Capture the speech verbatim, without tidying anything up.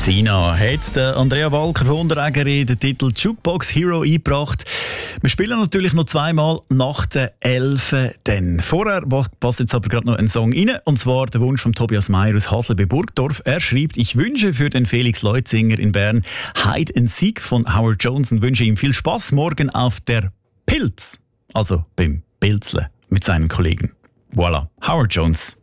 Sina hat der Andrea Walker von Unterägeri den Titel Jukebox Hero eingebracht. Wir spielen natürlich noch zweimal nach der Elfen. Denn vorher passt jetzt aber gerade noch ein Song rein, und zwar der Wunsch von Tobias Meyer aus Hasle bei Burgdorf. Er schreibt: Ich wünsche für den Felix Leutzinger in Bern Hide and Seek von Howard Jones und wünsche ihm viel Spaß morgen auf der Pilz, also beim Pilzle mit seinen Kollegen. Voilà, Howard Jones.